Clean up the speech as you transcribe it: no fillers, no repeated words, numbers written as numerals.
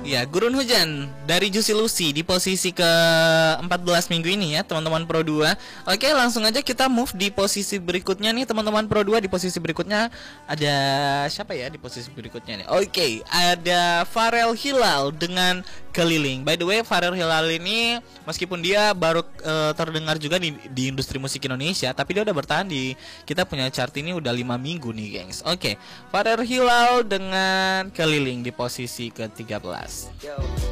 Ya, Gurun Hujan dari Juicy Lucy di posisi ke-14 minggu ini ya, teman-teman Pro 2. Oke, langsung aja kita move di posisi berikutnya nih, teman-teman Pro 2. Di posisi berikutnya ada siapa ya di posisi berikutnya nih? Oke, ada Pharrell Hilal dengan Keliling. By the way, Pharrell Hilal ini meskipun dia baru terdengar juga di industri musik Indonesia, tapi dia udah bertahan di kita punya chart ini udah 5 minggu nih, gengs. Oke, Pharrell Hilal dengan Keliling di posisi ke-13. Yo.